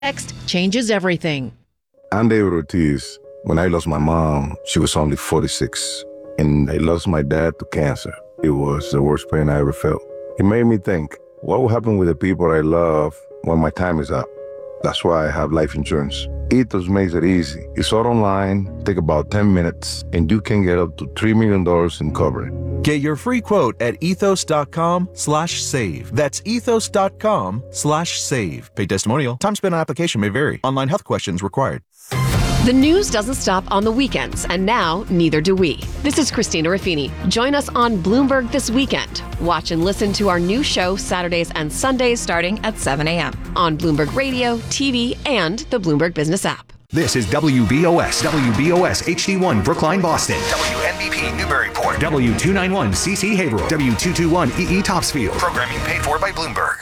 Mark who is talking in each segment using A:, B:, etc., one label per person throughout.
A: Text changes everything.
B: I'm David Ortiz. When I lost my mom, she was only 46, and I lost my dad to cancer. It was the worst pain I ever felt. It made me think, what will happen with the people I love when my time is up? That's why I have life insurance. Ethos makes it easy. It's all online, take about 10 minutes, and you can get up to $3 million in coverage.
C: Get your free quote at ethos.com/save. That's ethos.com/save. Paid testimonial. Time spent on application may vary. Online health questions required.
D: The news doesn't stop on the weekends, and now neither do we. This is Christina Raffini. Join us on Bloomberg this weekend. Watch and listen to our new show Saturdays and Sundays starting at 7 a.m. on Bloomberg Radio, TV, and the Bloomberg Business app.
E: This is WBOS HD1 Brookline, Boston. WNBP Newburyport. W291 CC Haverhill. W221 EE Topsfield. Programming paid for by Bloomberg.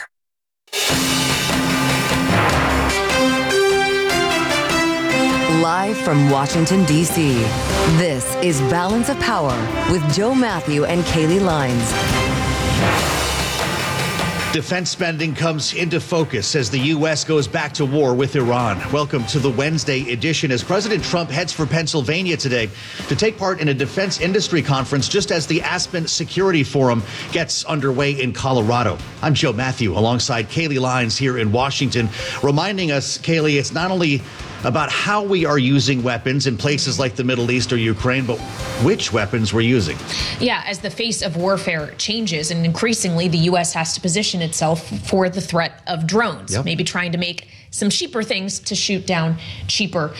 F: Live from Washington, D.C., this is Balance of Power with Joe Matthew and Kaylee Lines.
G: Defense spending comes into focus as the U.S. goes back to war with Iran. Welcome to the Wednesday edition as President Trump heads for Pennsylvania today to take part in a defense industry conference just as the Aspen Security Forum gets underway in Colorado. I'm Joe Matthew alongside Kaylee Lines here in Washington, reminding us, Kaylee, it's not only about how we are using weapons in places like the Middle East or Ukraine, but which weapons we're using.
H: Yeah, as the face of warfare changes, and increasingly the U.S. has to position itself for the threat of drones, maybe trying to make some cheaper things to shoot down cheaper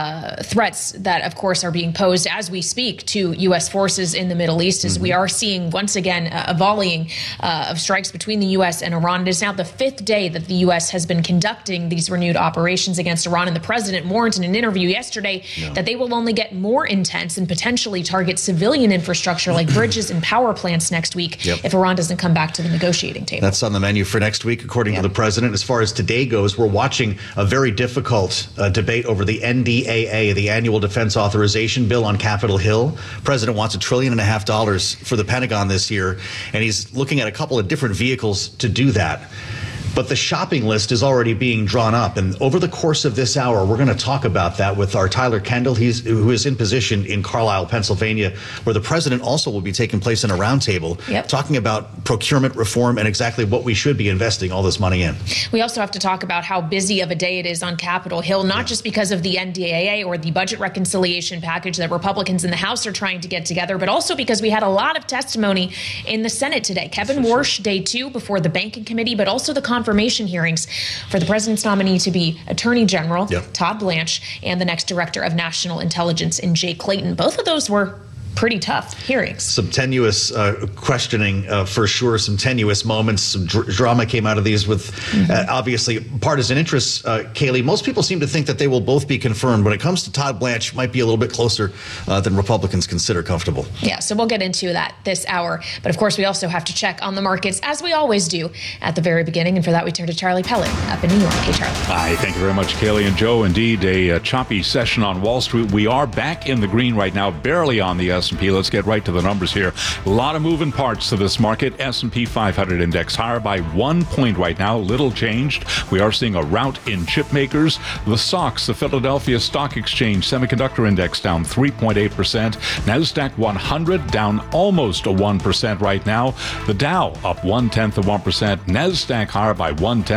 H: threats that, of course, are being posed as we speak to U.S. forces in the Middle East, as we are seeing once again a volleying of strikes between the U.S. and Iran. It is now the fifth day that the U.S. has been conducting these renewed operations against Iran, and the president warned in an interview yesterday that they will only get more intense and potentially target civilian infrastructure like bridges and power plants next week if Iran doesn't come back to the negotiating table.
G: That's on the menu for next week, according to the president. As far as today goes, we're watching a very difficult debate over the NDAA, the Annual Defense Authorization Bill on Capitol Hill. President wants $1.5 trillion for the Pentagon this year, and he's looking at a couple of different vehicles to do that. But the shopping list is already being drawn up. And over the course of this hour, we're going to talk about that with our Tyler Kendall, who is in position in Carlisle, Pennsylvania, where the president also will be taking place in a roundtable, talking about procurement reform and exactly what we should be investing all this money in.
H: We also have to talk about how busy of a day it is on Capitol Hill, not just because of the NDAA or the budget reconciliation package that Republicans in the House are trying to get together, but also because we had a lot of testimony in the Senate today. Kevin Warsh, day 2 before the Banking Committee, but also the confirmation hearings for the president's nominee to be Attorney General, Todd Blanche, and the next Director of National Intelligence in Jay Clayton. Both of those were pretty tough hearings.
G: Some tenuous questioning, for sure. Some tenuous moments. Some drama came out of these with obviously partisan interests. Kaylee, most people seem to think that they will both be confirmed. When it comes to Todd Blanche, might be a little bit closer than Republicans consider comfortable.
H: Yeah, so we'll get into that this hour. But of course, we also have to check on the markets, as we always do at the very beginning. And for that, we turn to Charlie Pellet up in New York. Hey, Charlie.
I: Hi, thank you very much, Kaylee and Joe. Indeed, a choppy session on Wall Street. We are back in the green right now, barely on the S&P. Let's get right to the numbers here. A lot of moving parts to this market. S&P 500 index higher by 1 point right now. Little changed. We are seeing a rout in chip makers. The SOX, the Philadelphia Stock Exchange Semiconductor Index, down 3.8%. NASDAQ 100 down almost 1% right now. The Dow up 0.1%. NASDAQ higher by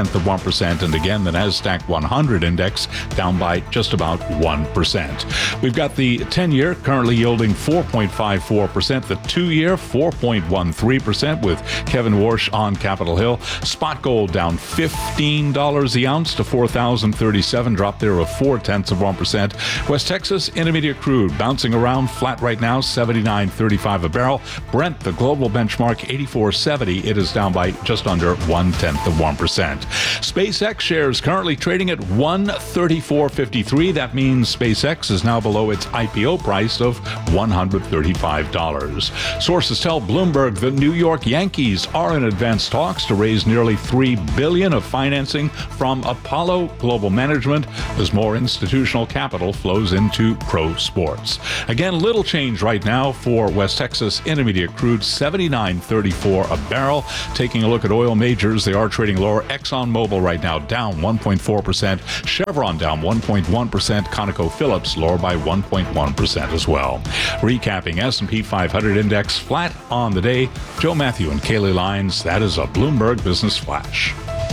I: 0.1%. And again, the NASDAQ 100 index down by just about 1%. We've got the 10-year currently yielding 4.54%. The 2-year 4.13% with Kevin Warsh on Capitol Hill. Spot gold down $15 the ounce to $4,037. Drop there of 0.4%. West Texas Intermediate crude bouncing around flat right now, $79.35 a barrel. Brent, the global benchmark, $84.70. It is down by just under 0.1%. SpaceX shares currently trading at $134.53. That means SpaceX is now below its IPO price of $100. $135. Sources tell Bloomberg the New York Yankees are in advanced talks to raise nearly $3 billion of financing from Apollo Global Management as more institutional capital flows into pro sports. Again, little change right now for West Texas Intermediate crude, $79.34 a barrel. Taking a look at oil majors, they are trading lower. ExxonMobil right now down 1.4%. Chevron down 1.1%. ConocoPhillips lower by 1.1% as well. Recapping, S&P 500 index flat on the day. Joe Matthew and Kaylee Lyons, that is a Bloomberg Business Flash.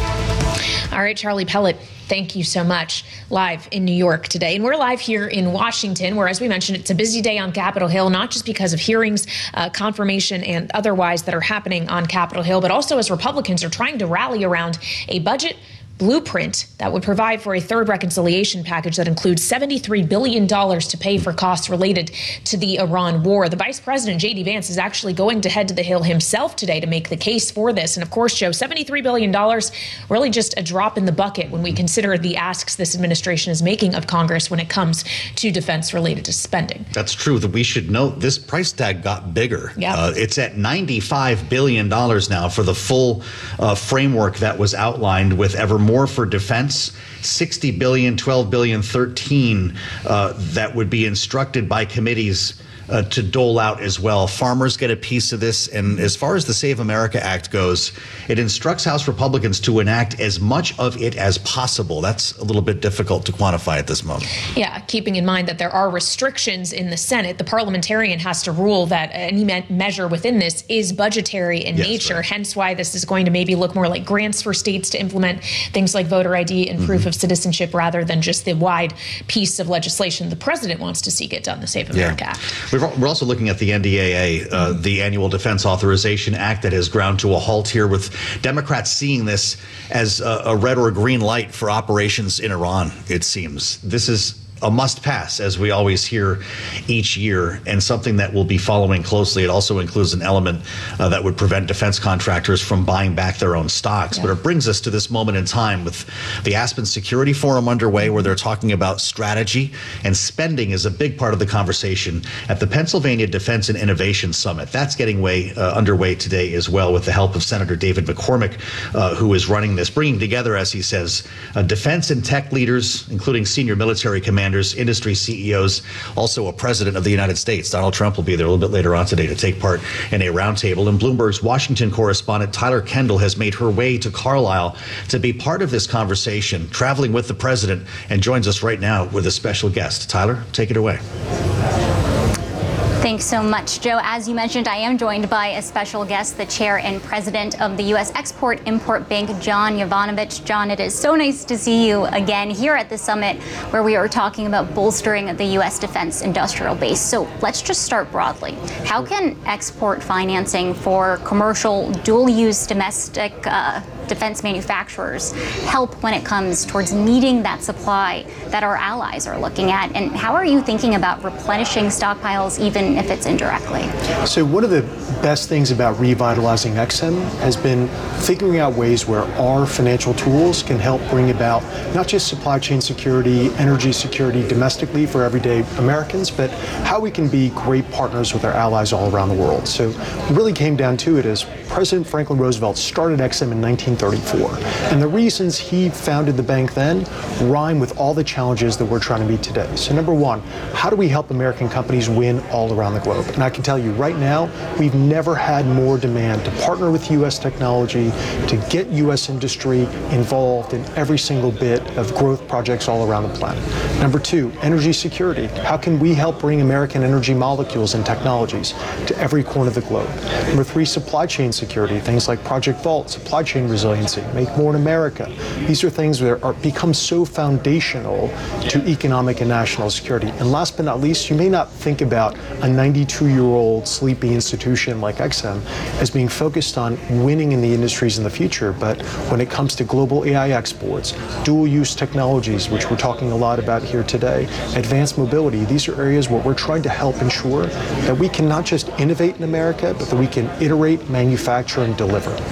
H: All right, Charlie Pellet, thank you so much. Live in New York today. And we're live here in Washington, where, as we mentioned, it's a busy day on Capitol Hill, not just because of hearings, confirmation, and otherwise that are happening on Capitol Hill, but also as Republicans are trying to rally around a budget blueprint that would provide for a third reconciliation package that includes $73 billion to pay for costs related to the Iran war. The Vice President, J.D. Vance, is actually going to head to the Hill himself today to make the case for this. And of course, Joe, $73 billion, really just a drop in the bucket when we consider the asks this administration is making of Congress when it comes to defense related to spending.
G: That's true. That we should note this price tag got bigger.
H: Yeah.
G: It's at $95 billion now for the full framework that was outlined, with ever more for defense, $60 billion, $12 billion, $13 that would be instructed by committees to dole out as well. Farmers get a piece of this. And as far as the Save America Act goes, it instructs House Republicans to enact as much of it as possible. That's a little bit difficult to quantify at this moment.
H: Yeah, keeping in mind that there are restrictions in the Senate. The parliamentarian has to rule that any measure within this is budgetary in nature, right. Hence why this is going to maybe look more like grants for states to implement things like voter ID and proof of citizenship, rather than just the wide piece of legislation the president wants to see get done, the Save America Act.
G: We're also looking at the NDAA, the Annual Defense Authorization Act, that has ground to a halt here, with Democrats seeing this as a red or a green light for operations in Iran, it seems. This is a must pass, as we always hear each year, and something that we'll be following closely. It also includes an element that would prevent defense contractors from buying back their own stocks. Yeah. But it brings us to this moment in time with the Aspen Security Forum underway, where they're talking about strategy, and spending is a big part of the conversation at the Pennsylvania Defense and Innovation Summit. That's getting underway today as well, with the help of Senator David McCormick, who is running this, bringing together, as he says, defense and tech leaders, including senior military commanders, industry CEOs, also a president of the United States. Donald Trump will be there a little bit later on today to take part in a roundtable. And Bloomberg's Washington correspondent Tyler Kendall has made her way to Carlisle to be part of this conversation, traveling with the president, and joins us right now with a special guest. Tyler, take it away.
J: Thanks so much, Joe. As you mentioned, I am joined by a special guest, the chair and president of the U.S. Export-Import Bank, John Yovanovitch. John, it is so nice to see you again here at the summit, where we are talking about bolstering the U.S. defense industrial base. So let's just start broadly. How can export financing for commercial, dual-use domestic defense manufacturers help when it comes towards meeting that supply that our allies are looking at? And how are you thinking about replenishing stockpiles, even if it's indirectly?
K: So one of the best things about revitalizing EXIM has been figuring out ways where our financial tools can help bring about not just supply chain security, energy security domestically for everyday Americans, but how we can be great partners with our allies all around the world. So it really came down to it as President Franklin Roosevelt started EXIM in 1934. And the reasons he founded the bank then rhyme with all the challenges that we're trying to meet today. So number one, how do we help American companies win all around the globe? And I can tell you right now, we've never had more demand to partner with U.S. technology, to get U.S. industry involved in every single bit of growth projects all around the planet. Number two, energy security. How can we help bring American energy molecules and technologies to every corner of the globe? Number three, supply chain security. Things like Project Vault, supply chain resiliency, Make More in America. These are things that are become so foundational to economic and national security. And last but not least, you may not think about a 92-year-old sleepy institution like EXIM as being focused on winning in the industries in the future, but when it comes to global AI exports, dual-use technologies, which we're talking a lot about here today, advanced mobility, these are areas where we're trying to help ensure that we can not just innovate in America, but that we can iterate, manufacture, and deliver.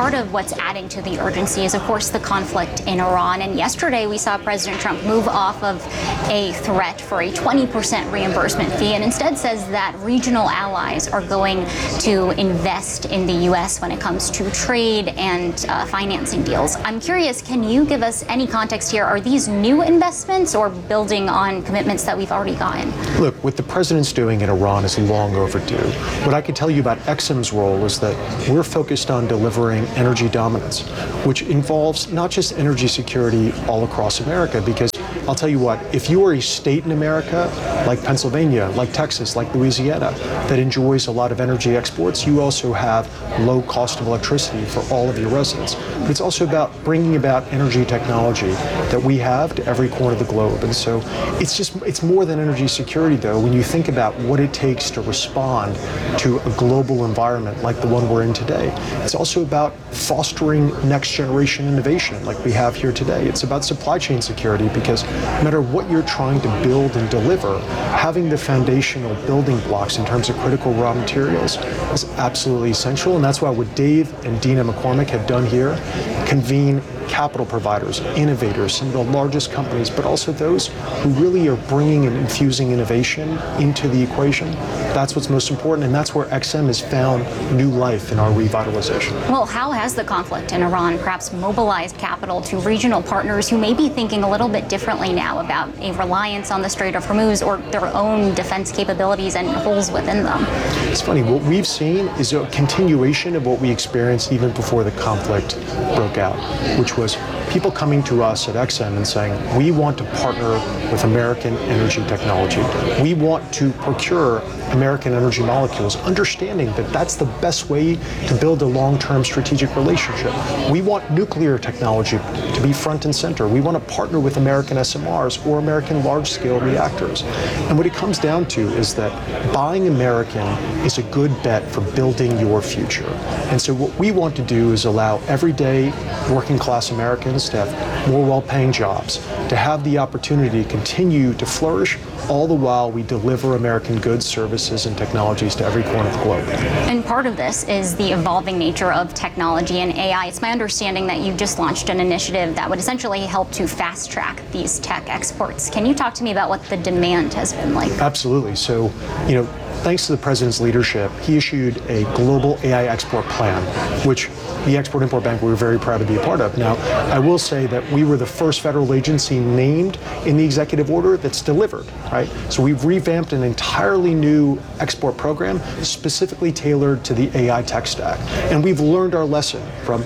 J: part of what's adding to the urgency is, of course, the conflict in Iran. And yesterday we saw President Trump move off of a threat for a 20% reimbursement fee and instead says that regional allies are going to invest in the U.S. when it comes to trade and financing deals. I'm curious, can you give us any context here? Are these new investments or building on commitments that we've already gotten?
K: Look, what the president's doing in Iran is long overdue. What I can tell you about Exim's role is that we're focused on delivering energy dominance, which involves not just energy security all across America, because I'll tell you what, if you are a state in America, like Pennsylvania, like Texas, like Louisiana, that enjoys a lot of energy exports, you also have low cost of electricity for all of your residents. But it's also about bringing about energy technology that we have to every corner of the globe. And so it's more than energy security, though, when you think about what it takes to respond to a global environment like the one we're in today. It's also about fostering next generation innovation like we have here today. It's about supply chain security, because no matter what you're trying to build and deliver, having the foundational building blocks in terms of critical raw materials is absolutely essential. And that's why what Dave and Dina McCormick have done here, convene capital providers, innovators, some of the largest companies, but also those who really are bringing and infusing innovation into the equation. That's what's most important, and that's where XM has found new life in our revitalization.
J: Well, how has the conflict in Iran perhaps mobilized capital to regional partners who may be thinking a little bit differently now about a reliance on the Strait of Hormuz or their own defense capabilities and holes within them?
K: It's funny, what we've seen is a continuation of what we experienced even before the conflict broke out, which was people coming to us at XM and saying, we want to partner with American energy technology. We want to procure American energy molecules, understanding that that's the best way to build a long-term strategic relationship. We want nuclear technology to be front and center. We want to partner with American SMRs or American large-scale reactors. And what it comes down to is that buying American is a good bet for building your future. And so what we want to do is allow everyday working-class Americans to have more well-paying jobs, to have the opportunity to continue to flourish, all the while we deliver American goods, services, and technologies to every corner of the globe.
J: And part of this is the evolving nature of technology and AI. It's my understanding that you just launched an initiative that would essentially help to fast-track these tech exports. Can you talk to me about what the demand has been like?
K: Absolutely. So, thanks to the president's leadership, he issued a global AI export plan, which the Export-Import Bank, we were very proud to be a part of. Now, I will say that we were the first federal agency named in the executive order that's delivered, right? So we've revamped an entirely new export program specifically tailored to the AI tech stack. And we've learned our lesson from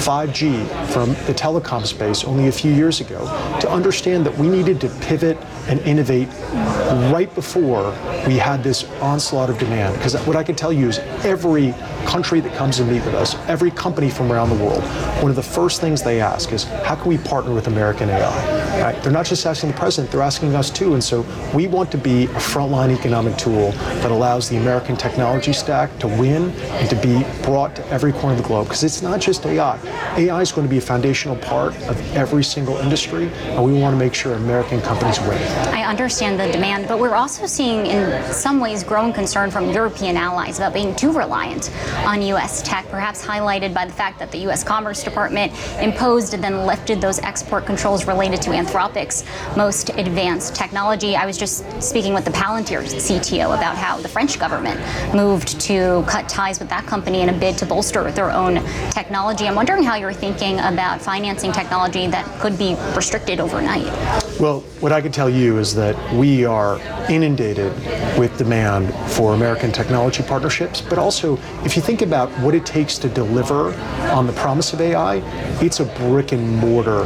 K: 5G, from the telecom space only a few years ago, to understand that we needed to pivot and innovate right before we had this onslaught of demand. Because what I can tell you is every country that comes and meet with us, every company from around the world, one of the first things they ask is, how can we partner with American AI? Right? They're not just asking the president, they're asking us too. And so we want to be a frontline economic tool that allows the American technology stack to win and to be brought to every corner of the globe. Because it's not just AI. AI is going to be a foundational part of every single industry, and we want to make sure American companies win.
J: I understand the demand, but we're also seeing in some ways growing concern from European allies about being too reliant on U.S. tech, perhaps highlighted by the fact that the U.S. Commerce Department imposed and then lifted those export controls related to Anthropic's most advanced technology. I was just speaking with the Palantir CTO about how the French government moved to cut ties with that company in a bid to bolster their own technology. I'm wondering how you're thinking about financing technology that could be restricted overnight.
K: Well, what I can tell you is that we are inundated with demand for American technology partnerships, but also if you think about what it takes to deliver on the promise of AI, it's a brick and mortar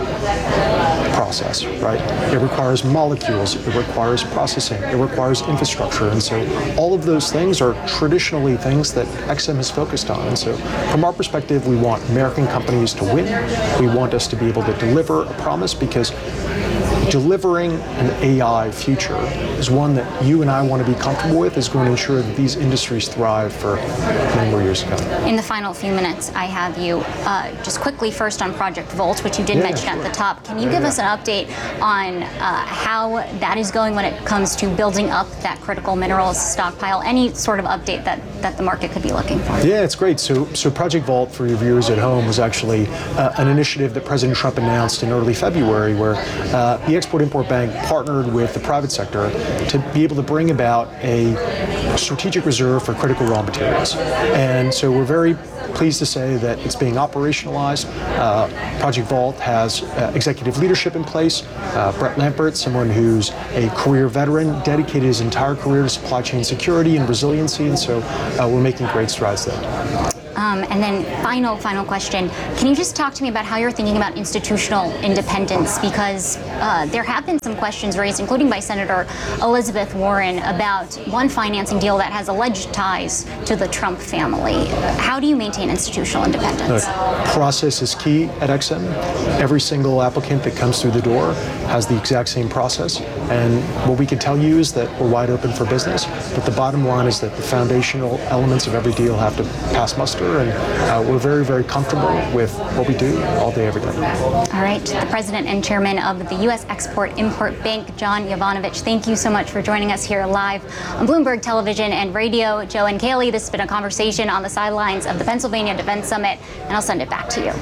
K: process, right? It requires molecules, it requires processing, it requires infrastructure. And so all of those things are traditionally things that XM has focused on. And so from our perspective, we want American companies to win. We want us to be able to deliver a promise, because delivering an AI future is one that you and I want to be comfortable with, is going to ensure that these industries thrive for many more years to come.
J: In the final few minutes I have you, just quickly first on Project Volt, which you did mention at the top. Can you give us an update on how that is going when it comes to building up that critical minerals stockpile? Any sort of update that the market could be looking for?
K: Yeah, it's great. So Project Vault, for your viewers at home, was actually an initiative that President Trump announced in early February, where the Export-Import Bank partnered with the private sector to be able to bring about a strategic reserve for critical raw materials. And so we're very pleased to say that it's being operationalized. Project Vault has executive leadership in place. Brett Lampert, someone who's a career veteran, dedicated his entire career to supply chain security and resiliency, and so we're making great strides there.
J: And then final question. Can you just talk to me about how you're thinking about institutional independence? Because there have been some questions raised, including by Senator Elizabeth Warren, about one financing deal that has alleged ties to the Trump family. How do you maintain institutional independence?
K: Process is key at XM. Every single applicant that comes through the door has the exact same process. And what we can tell you is that we're wide open for business. But the bottom line is that the foundational elements of every deal have to pass muster. And we're very, very comfortable with what we do all day, every day.
J: All right. The president and chairman of the U.S. Export-Import Bank, John Yovanovitch, thank you so much for joining us here live on Bloomberg Television and Radio. Joe and Kaylee, this has been a conversation on the sidelines of the Pennsylvania Defense Summit, and I'll send it back to you.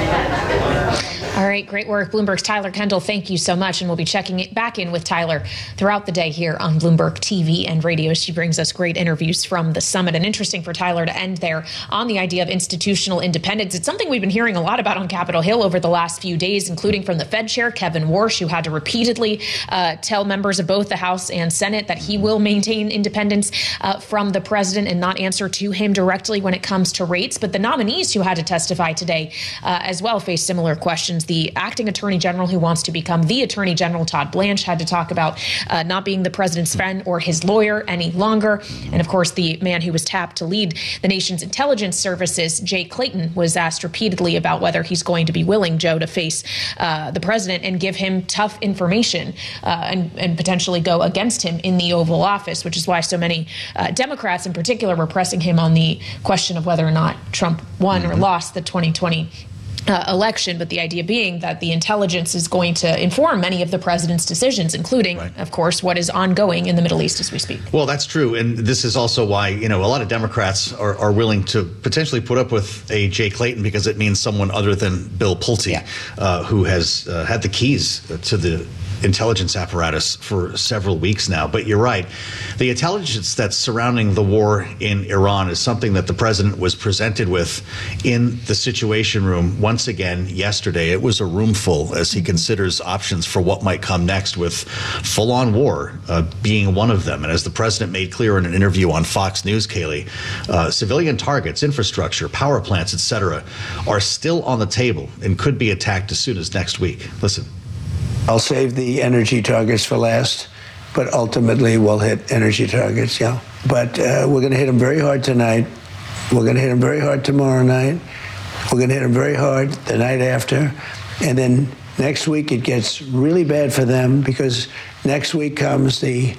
H: All right, great work. Bloomberg's Tyler Kendall, thank you so much. And we'll be checking it back in with Tyler throughout the day here on Bloomberg TV and radio. She brings us great interviews from the summit. And interesting for Tyler to end there on the idea of institutional independence. It's something we've been hearing a lot about on Capitol Hill over the last few days, including from the Fed chair, Kevin Warsh, who had to repeatedly tell members of both the House and Senate that he will maintain independence from the president and not answer to him directly when it comes to rates. But the nominees who had to testify today as well face similar questions. The acting attorney general who wants to become the attorney general, Todd Blanche, had to talk about not being the president's friend or his lawyer any longer. And of course, the man who was tapped to lead the nation's intelligence services, Jay Clayton, was asked repeatedly about whether he's going to be willing, Joe, to face the president and give him tough information and potentially go against him in the Oval Office, which is why so many Democrats in particular were pressing him on the question of whether or not Trump won or lost the 2020 election, but the idea being that the intelligence is going to inform many of the president's decisions, including, of course, what is ongoing in the Middle East as we speak.
G: Well, that's true. And this is also why, a lot of Democrats are willing to potentially put up with a Jay Clayton because it means someone other than Bill Pulte, who has had the keys to the intelligence apparatus for several weeks now. But you're right. The intelligence that's surrounding the war in Iran is something that the president was presented with in the Situation Room once again yesterday. It was a room full as he considers options for what might come next, with full-on war being one of them. And as the president made clear in an interview on Fox News, Kaylee, civilian targets, infrastructure, power plants, etc., are still on the table and could be attacked as soon as next week. Listen.
L: I'll save the energy targets for last, but ultimately we'll hit energy targets, But we're going to hit them very hard tonight. We're going to hit them very hard tomorrow night. We're going to hit them very hard the night after. And then next week it gets really bad for them, because next week comes the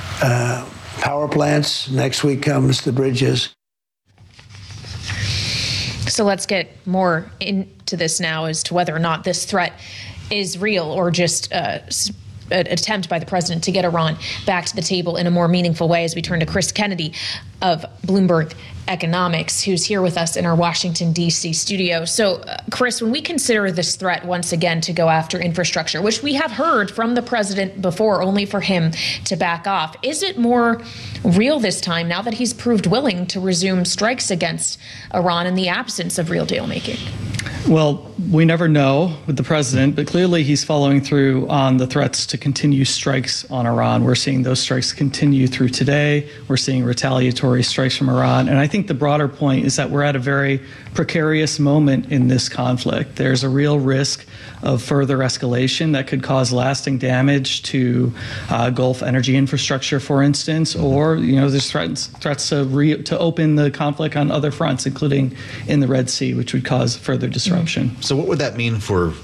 L: power plants. Next week comes the bridges.
H: So let's get more into this now as to whether or not this threat is real or just an attempt by the president to get Iran back to the table in a more meaningful way, as we turn to Chris Kennedy of Bloomberg Economics, who's here with us in our Washington, D.C. studio. So, Chris, when we consider this threat once again to go after infrastructure, which we have heard from the president before, only for him to back off, is it more real this time now that he's proved willing to resume strikes against Iran in the absence of real deal making?
M: Well, we never know with the president, but clearly he's following through on the threats to continue strikes on Iran. We're seeing those strikes continue through today. We're seeing retaliatory strikes from Iran. And I think the broader point is that we're at a very precarious moment in this conflict. There's a real risk of further escalation that could cause lasting damage to Gulf energy infrastructure, for instance, or there's threats to open the conflict on other fronts, including in the Red Sea, which would cause further disruption.
G: So what would that mean for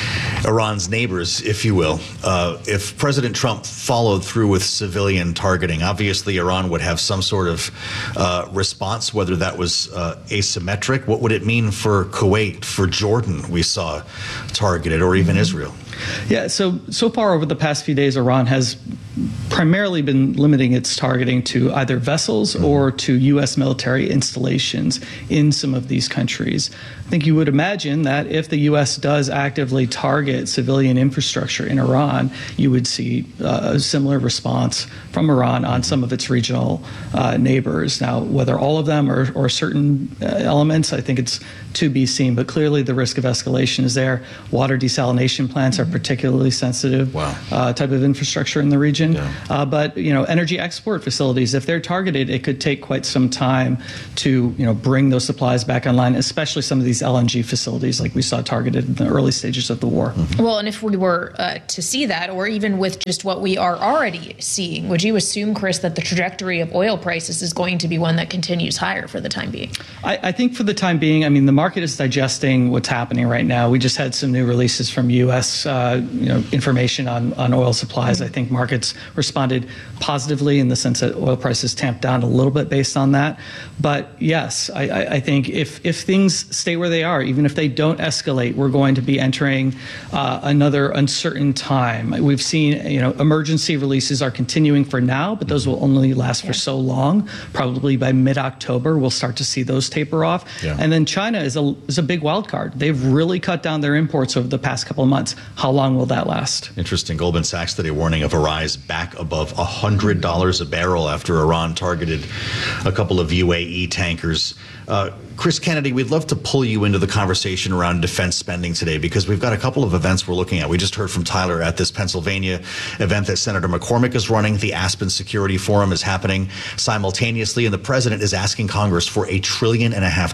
G: Iran's neighbors, if you will, if President Trump followed through with civilian targeting? Obviously, Iran would have some sort of response, whether that was asymmetric. What would it mean for Kuwait, for Jordan, we saw targeted, or even Israel?
M: Yeah, so far over the past few days, Iran has primarily been limiting its targeting to either vessels or to U.S. military installations in some of these countries. I think you would imagine that if the U.S. does actively target civilian infrastructure in Iran, you would see a similar response from Iran on some of its regional neighbors. Now, whether all of them or certain elements, I think it's to be seen, but clearly the risk of escalation is there. Water desalination plants are particularly sensitive type of infrastructure in the region. But energy export facilities, if they're targeted, it could take quite some time to bring those supplies back online, especially some of these LNG facilities like we saw targeted in the early stages of the war.
H: Well, and if we were to see that, or even with just what we are already seeing, would you assume, Chris, that the trajectory of oil prices is going to be one that continues higher for the time being?
M: I think for the time being, the market is digesting what's happening right now. We just had some new releases from U.S. Information on oil supplies. I think markets responded positively in the sense that oil prices tamped down a little bit based on that. But yes, I think if things stay where they are, even if they don't escalate, we're going to be entering another uncertain time. We've seen, emergency releases are continuing for now, but those will only last for so long. Probably by mid-October, we'll start to see those taper off. And then China is a big wild card. They've really cut down their imports over the past couple of months. How long will that last?
G: Interesting. Goldman Sachs today warning of a rise back above $100 a barrel after Iran targeted a couple of UAE tankers. Chris Kennedy, we'd love to pull you into the conversation around defense spending today because we've got a couple of events we're looking at. We just heard from Tyler at this Pennsylvania event that Senator McCormick is running. The Aspen Security Forum is happening simultaneously, and the president is asking Congress for $1.5 trillion.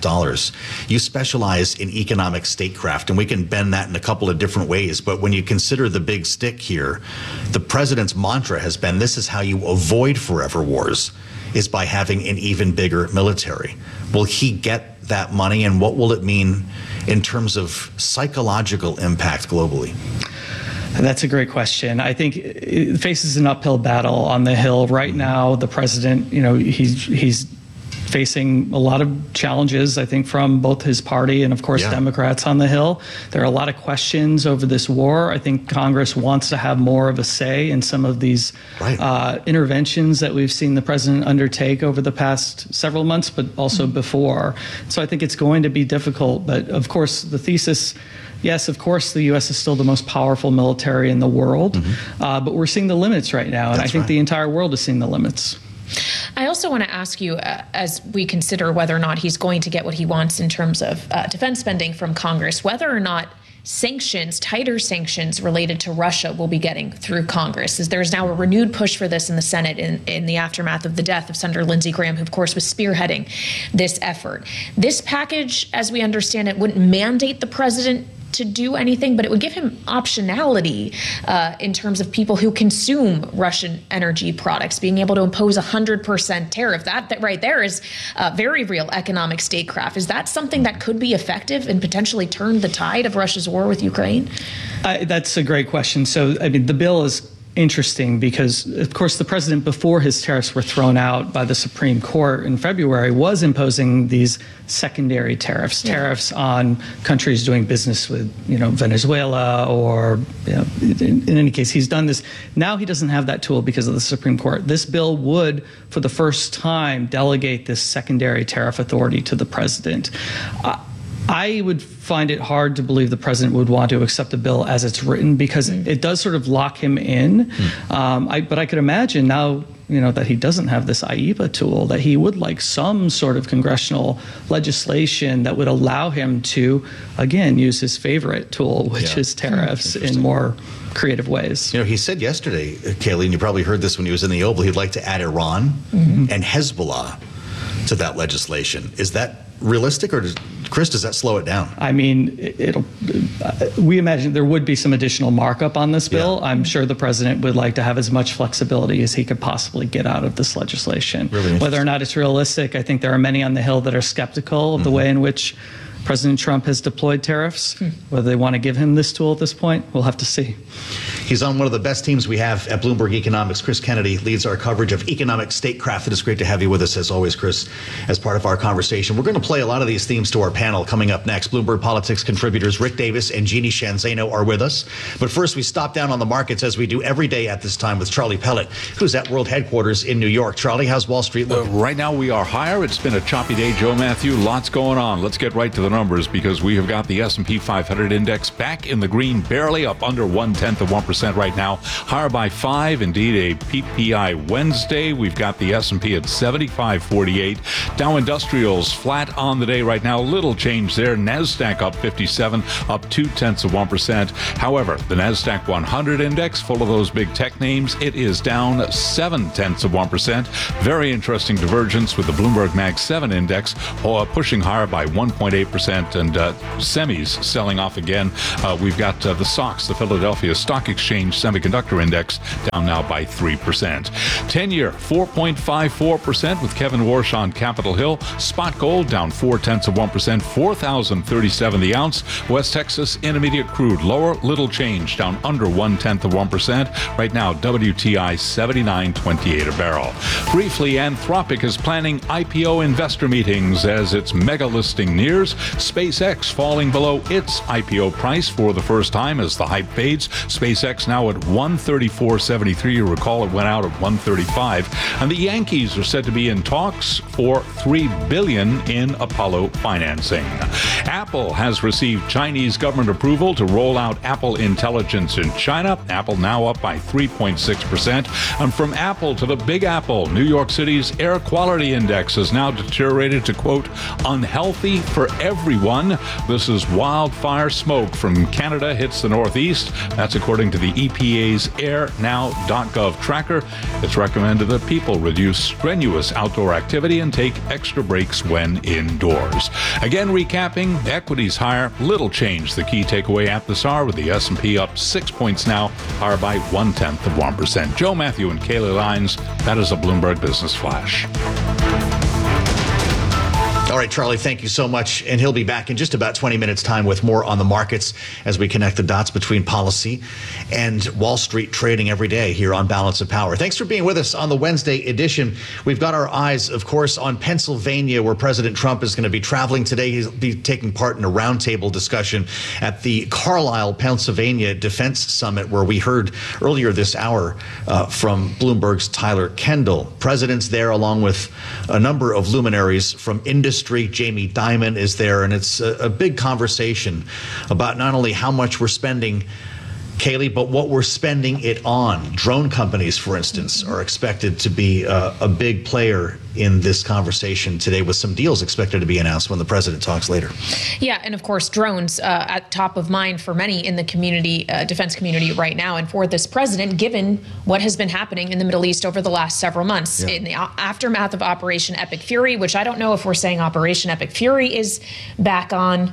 G: You specialize in economic statecraft, and we can bend that in a couple of different ways. But when you consider the big stick here, the president's mantra has been, this is how you avoid forever wars, is by having an even bigger military. Will he get that money, and what will it mean in terms of psychological impact globally?
M: That's a great question. I think it faces an uphill battle on the Hill right now. The president, he's facing a lot of challenges, I think, from both his party and, of course, Democrats on the Hill. There are a lot of questions over this war. I think Congress wants to have more of a say in some of these interventions that we've seen the president undertake over the past several months, but also before. So I think it's going to be difficult. But, of course, the thesis, yes, of course, the U.S. is still the most powerful military in the world, but we're seeing the limits right now, and I think the entire world is seeing the limits.
H: I also want to ask you, as we consider whether or not he's going to get what he wants in terms of defense spending from Congress, whether or not sanctions, tighter sanctions related to Russia will be getting through Congress, as there's now a renewed push for this in the Senate in the aftermath of the death of Senator Lindsey Graham, who, of course, was spearheading this effort. This package, as we understand it, wouldn't mandate the president to do anything, but it would give him optionality in terms of people who consume Russian energy products, being able to impose 100% tariff. That right there is very real economic statecraft. Is that something that could be effective and potentially turn the tide of Russia's war with Ukraine?
M: That's a great question. So, the bill is interesting because, of course, the president, before his tariffs were thrown out by the Supreme Court in February, was imposing these secondary tariffs, tariffs on countries doing business with, Venezuela, or, in any case, he's done this. Now he doesn't have that tool because of the Supreme Court. This bill would, for the first time, delegate this secondary tariff authority to the president. I would find it hard to believe the president would want to accept a bill as it's written because it does sort of lock him in. But I could imagine now, that he doesn't have this IEPA tool, that he would like some sort of congressional legislation that would allow him to, again, use his favorite tool, which is tariffs, in more creative ways.
G: He said yesterday, Kaylee, and you probably heard this when he was in the Oval, he'd like to add Iran and Hezbollah to that legislation. Is that realistic, or does that slow it down?
M: I mean, we imagine there would be some additional markup on this bill. Yeah. I'm sure the president would like to have as much flexibility as he could possibly get out of this legislation.
G: Really
M: whether or not it's realistic, I think there are many on the Hill that are skeptical of the way in which President Trump has deployed tariffs. Whether they want to give him this tool at this point, we'll have to see.
G: He's on one of the best teams we have at Bloomberg Economics. Chris Kennedy leads our coverage of economic statecraft. It is great to have you with us, as always, Chris, as part of our conversation. We're going to play a lot of these themes to our panel coming up next. Bloomberg Politics contributors Rick Davis and Jeannie Sheehan Zaino are with us. But first, we stop down on the markets, as we do every day at this time, with Charlie Pellet, who's at World Headquarters in New York. Charlie, how's Wall Street looking?
I: Right now, we are higher. It's been a choppy day, Joe Matthew. Lots going on. Let's get right to the numbers, because we have got the S&P 500 index back in the green, barely up under 0.1% right now. Higher by 5, indeed a PPI Wednesday. We've got the S&P at 75.48. Dow Industrials flat on the day right now. Little change there. NASDAQ up 57, up 0.2%. However, the NASDAQ 100 index, full of those big tech names, it is down 0.7%. Very interesting divergence with the Bloomberg Mag 7 index pushing higher by 1.8%, and semis selling off again. We've got the SOX, the Philadelphia Stock Exchange Semiconductor Index, down now by 3%. 10-year, 4.54% with Kevin Warsh on Capitol Hill. Spot gold down 0.4%, 4,037 the ounce. West Texas Intermediate crude lower, little change, down under 0.1%. Right now, WTI 79.28 a barrel. Briefly, Anthropic is planning IPO investor meetings as its mega listing nears. SpaceX falling below its IPO price for the first time as the hype fades. SpaceX now at $134.73. You recall it went out at $135. And the Yankees are said to be in talks for $3 billion in Apollo financing. Apple has received Chinese government approval to roll out Apple Intelligence in China. Apple now up by 3.6%. And from Apple to the Big Apple, New York City's air quality index has now deteriorated to, quote, unhealthy for everyone. This is wildfire smoke from Canada hits the Northeast. That's according to the EPA's airnow.gov tracker. It's recommended that people reduce strenuous outdoor activity and take extra breaks when indoors. Again, recapping, equities higher, little change. The key takeaway at the SAR with the S&P up 6 points now, higher by 0.1%. Joe Matthew and Kaylee Lines, that is a Bloomberg Business Flash.
G: All right, Charlie, thank you so much. And he'll be back in just about 20 minutes' time with more on the markets as we connect the dots between policy and Wall Street trading every day here on Balance of Power. Thanks for being with us on the Wednesday edition. We've got our eyes, of course, on Pennsylvania, where President Trump is going to be traveling today. He'll be taking part in a roundtable discussion at the Carlisle, Pennsylvania Defense Summit, where we heard earlier this hour from Bloomberg's Tyler Kendall. President's there along with a number of luminaries from industry. Jamie Dimon is there, and it's a big conversation about not only how much we're spending, Kaylee, but what we're spending it on. Drone companies, for instance, are expected to be a big player in this conversation today, with some deals expected to be announced when the president talks later.
H: Yeah, and of course, drones at top of mind for many in the community, defense community right now, and for this president, given what has been happening in the Middle East over the last several months. In the aftermath of Operation Epic Fury, which I don't know if we're saying Operation Epic Fury is back on,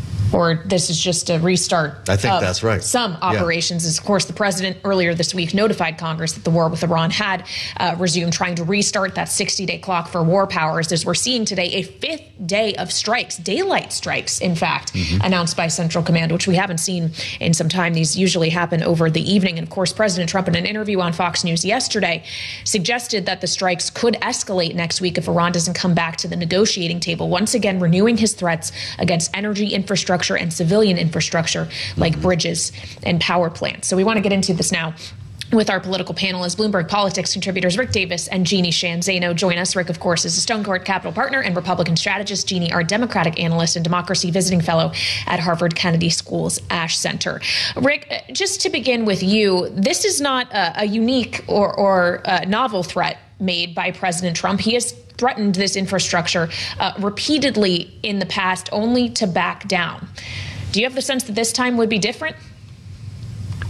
H: or this is just a restart.
G: I think that's right.
H: Some operations. Of course, the president earlier this week notified Congress that the war with Iran had resumed, trying to restart that 60-day clock for war powers, as we're seeing today a fifth day of strikes, daylight strikes, in fact, announced by Central Command, which we haven't seen in some time. These usually happen over the evening. And of course, President Trump, in an interview on Fox News yesterday, suggested that the strikes could escalate next week if Iran doesn't come back to the negotiating table, once again renewing his threats against energy infrastructure and civilian infrastructure like bridges and power plants. So we want to get into this now with our political panel as Bloomberg Politics contributors Rick Davis and Jeannie Sheehan Zaino join us. Rick, of course, is a Stone Court Capital partner and Republican strategist. Jeannie, our Democratic analyst and democracy visiting fellow at Harvard Kennedy School's Ash Center. Rick, just to begin with you, this is not a unique or novel threat made by President Trump. He has threatened this infrastructure repeatedly in the past, only to back down. Do you have the sense that this time would be different?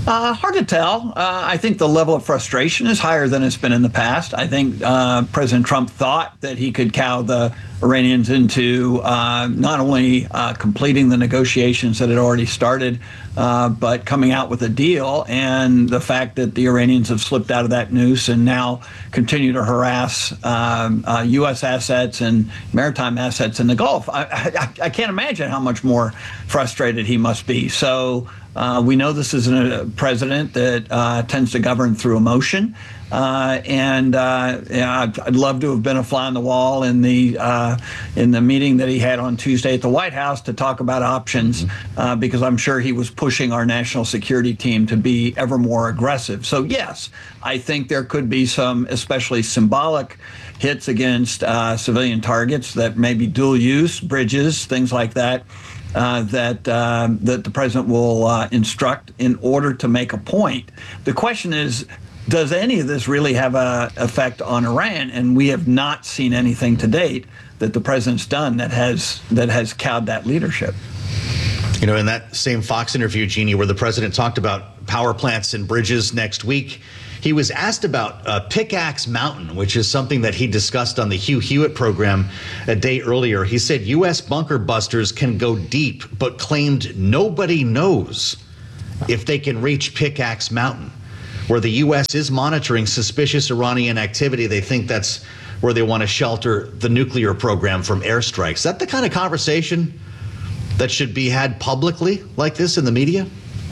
N: Hard to tell. I think the level of frustration is higher than it's been in the past. I think President Trump thought that he could cow the Iranians into not only completing the negotiations that had already started, but coming out with a deal. And the fact that the Iranians have slipped out of that noose and now continue to harass U.S. assets and maritime assets in the Gulf, I can't imagine how much more frustrated he must be. So we know this is a president that tends to govern through emotion. I'd love to have been a fly on the wall in the meeting that he had on Tuesday at the White House to talk about options, because I'm sure he was pushing our national security team to be ever more aggressive. So yes, I think there could be some especially symbolic hits against civilian targets that may be dual use, bridges, things like that. That the president will instruct in order to make a point. The question is, does any of this really have an effect on Iran? And we have not seen anything to date that the president's done that has cowed that leadership.
G: You know, in that same Fox interview, Jeannie, where the president talked about power plants and bridges next week, he was asked about Pickaxe Mountain, which is something that he discussed on the Hugh Hewitt program a day earlier. He said U.S. bunker busters can go deep, but claimed nobody knows if they can reach Pickaxe Mountain, where the U.S. is monitoring suspicious Iranian activity. They think that's where they want to shelter the nuclear program from airstrikes. Is that the kind of conversation that should be had publicly like this in the media?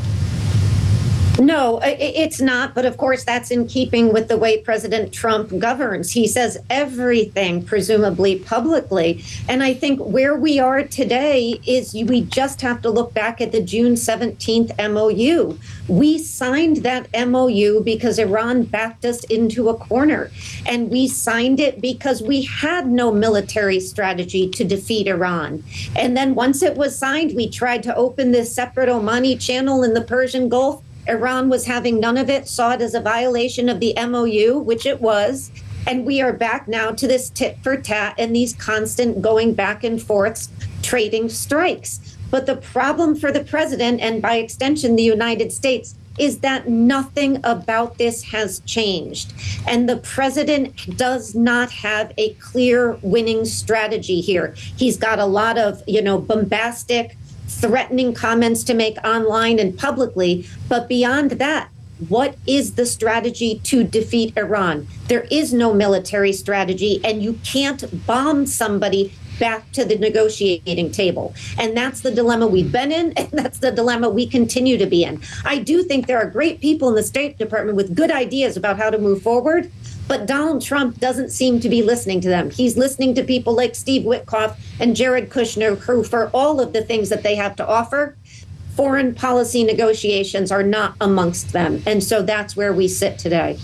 O: No, it's not. But of course, that's in keeping with the way President Trump governs. He says everything, presumably publicly. And I think where we are today is we just have to look back at the June 17th MOU. We signed that MOU because Iran backed us into a corner. And we signed it because we had no military strategy to defeat Iran. And then once it was signed, we tried to open this separate Omani channel in the Persian Gulf. Iran was having none of it, saw it as a violation of the MOU, which it was. And we are back now to this tit for tat and these constant going back and forths, trading strikes. But the problem for the president, and by extension, the United States, is that nothing about this has changed. And the president does not have a clear winning strategy here. He's got a lot of, bombastic, threatening comments to make online and publicly. But beyond that, what is the strategy to defeat Iran? There is no military strategy, and you can't bomb somebody back to the negotiating table. And that's the dilemma we've been in, and that's the dilemma we continue to be in. I do think there are great people in the State Department with good ideas about how to move forward, but Donald Trump doesn't seem to be listening to them. He's listening to people like Steve Witkoff and Jared Kushner, who, for all of the things that they have to offer, foreign policy negotiations are not amongst them. And so that's where we sit today.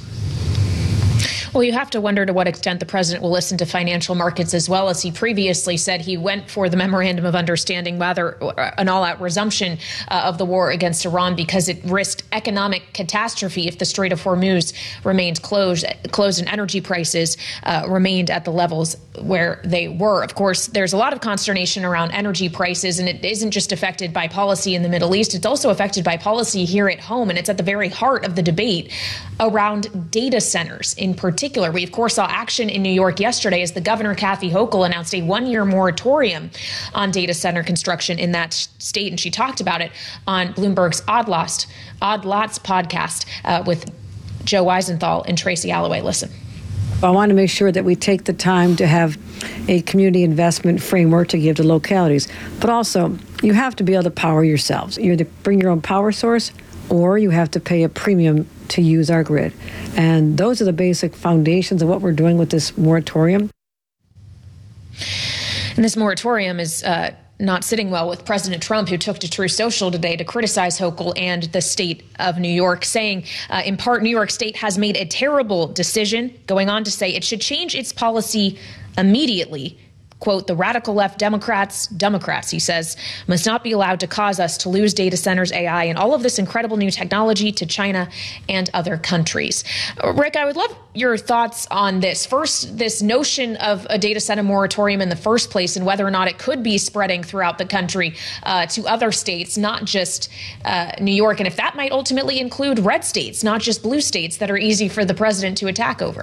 H: Well, you have to wonder to what extent the president will listen to financial markets as well. As he previously said, he went for the memorandum of understanding, rather an all-out resumption of the war against Iran, because it risked economic catastrophe if the Strait of Hormuz remained closed and energy prices remained at the levels where they were. Of course, there's a lot of consternation around energy prices, and it isn't just affected by policy in the Middle East. It's also affected by policy here at home, and it's at the very heart of the debate around data centers in particular. We, of course, saw action in New York yesterday as the governor, Kathy Hochul, announced a one-year moratorium on data center construction in that state. And she talked about it on Bloomberg's Odd Lots podcast with Joe Weisenthal and Tracy Alloway. Listen.
P: I want to make sure that we take the time to have a community investment framework to give to localities. But also, you have to be able to power yourselves. You either bring your own power source, or you have to pay a premium to use our grid. And those are the basic foundations of what we're doing with this moratorium.
H: And this moratorium is not sitting well with President Trump, who took to Truth Social today to criticize Hochul and the state of New York, saying, in part, New York State has made a terrible decision, going on to say it should change its policy immediately, quote, the radical left Democrats, he says, must not be allowed to cause us to lose data centers, AI, and all of this incredible new technology to China and other countries. Rick, I would love your thoughts on this. First, this notion of a data center moratorium in the first place and whether or not it could be spreading throughout the country to other states, not just New York, and if that might ultimately include red states, not just blue states that are easy for the president to attack over.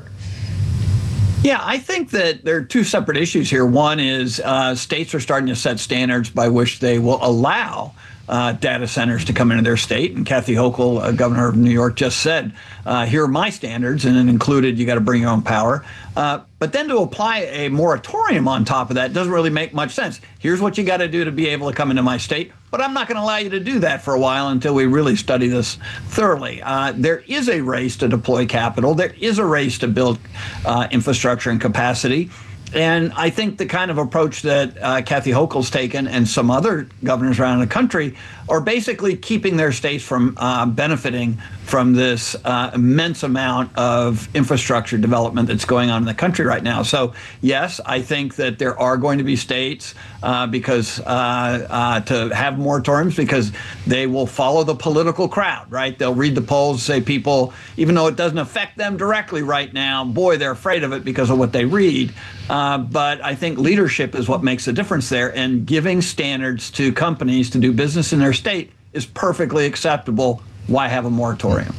N: Yeah, I think that there are two separate issues here. One is states are starting to set standards by which they will allow data centers to come into their state. And Kathy Hochul, governor of New York, just said, here are my standards, and it included you got to bring your own power. But then to apply a moratorium on top of that doesn't really make much sense. Here's what you got to do to be able to come into my state, but I'm not going to allow you to do that for a while until we really study this thoroughly. There is a race to deploy capital. There is a race to build infrastructure and capacity. And I think the kind of approach that Kathy Hochul's taken and some other governors around the country are basically keeping their states from benefiting from this immense amount of infrastructure development that's going on in the country right now. So, yes, I think that there are going to be states because to have moratoriums because they will follow the political crowd, right? They'll read the polls, say people, even though it doesn't affect them directly right now, boy, they're afraid of it because of what they read. But I think leadership is what makes the difference there, and giving standards to companies to do business in their state is perfectly acceptable. Why have a moratorium?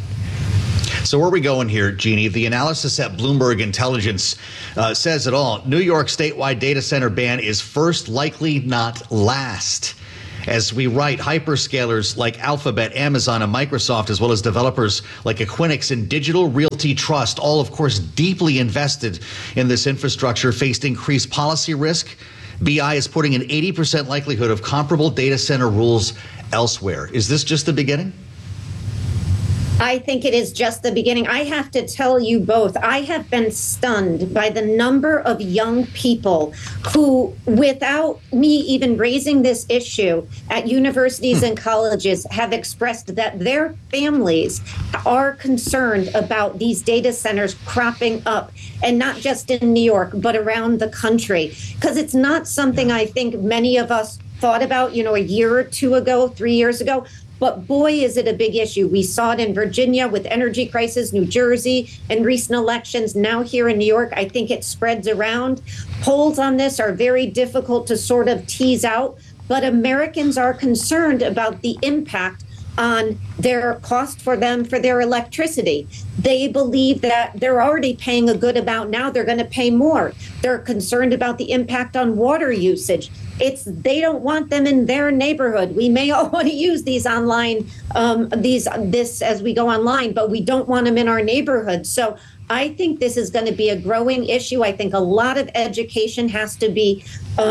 G: So where are we going here, Jeannie? The analysis at Bloomberg Intelligence says it all. New York statewide data center ban is first, likely not last. As we write, hyperscalers like Alphabet, Amazon, and Microsoft, as well as developers like Equinix and Digital Realty Trust, all, of course, deeply invested in this infrastructure, faced increased policy risk. BI is putting an 80% likelihood of comparable data center rules elsewhere. Is this just the beginning?
O: I think it is just the beginning. I have to tell you both, I have been stunned by the number of young people who, without me even raising this issue at universities and colleges, have expressed that their families are concerned about these data centers cropping up, and not just in New York, but around the country. Because it's not something I think many of us thought about, a year or two ago, 3 years ago. But boy, is it a big issue. We saw it in Virginia with energy crisis, New Jersey, and recent elections. Now here in New York, I think it spreads around. Polls on this are very difficult to sort of tease out, but Americans are concerned about the impact on their cost for them for their electricity. They believe that they're already paying a good amount. Now they're going to pay more. They're concerned about the impact on water usage. They don't want them in their neighborhood. We may all want to use these online, this as we go online, but we don't want them in our neighborhood. So I think this is going to be a growing issue. I think a lot of education has to be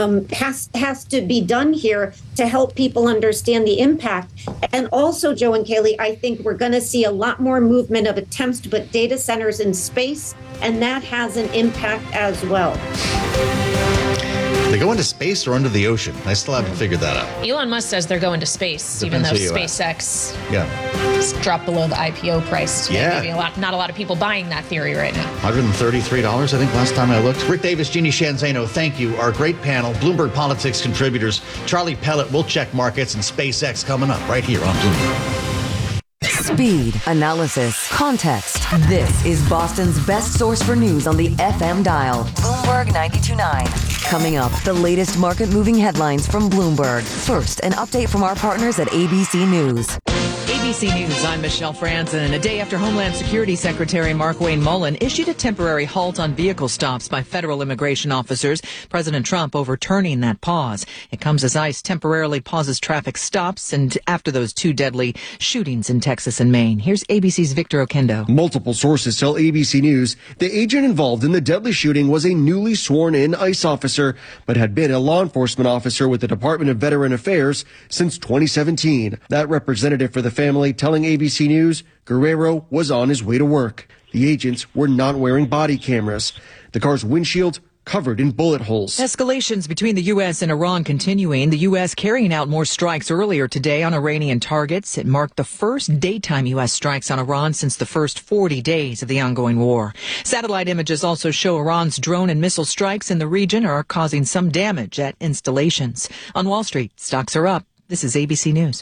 O: done here to help people understand the impact. And also, Joe and Kaylee, I think we're going to see a lot more movement of attempts to put data centers in space, and that has an impact as well.
G: They go into space or under the ocean? I still haven't figured that out.
H: Elon Musk says they're going to space, even though SpaceX dropped below the IPO price. Maybe not a lot of people buying that theory right now.
G: $133, I think, last time I looked. Rick Davis, Jeannie Shanzano, thank you. Our great panel, Bloomberg Politics contributors, Charlie Pellet, will check markets, and SpaceX coming up right here on Bloomberg.
F: Speed, analysis, context. This is Boston's best source for news on the FM dial. Bloomberg 92.9. Coming up, the latest market-moving headlines from Bloomberg. First, an update from our partners at ABC News.
A: ABC News, I'm Michelle Franzen. A day after Homeland Security Secretary Markwayne Mullin issued a temporary halt on vehicle stops by federal immigration officers, President Trump overturning that pause. It comes as ICE temporarily pauses traffic stops and after those two deadly shootings in Texas and Maine. Here's ABC's Victor Okendo.
Q: Multiple sources tell ABC News the agent involved in the deadly shooting was a newly sworn-in ICE officer, but had been a law enforcement officer with the Department of Veteran Affairs since 2017. That representative for the family telling ABC News Guerrero was on his way to work. The agents were not wearing body cameras. The car's windshield covered in bullet holes.
A: Escalations between the U.S. and Iran continuing. The U.S. carrying out more strikes earlier today on Iranian targets. It marked the first daytime U.S. strikes on Iran since the first 40 days of the ongoing war. Satellite images also show Iran's drone and missile strikes in the region are causing some damage at installations. On Wall Street, stocks are up. This is ABC News.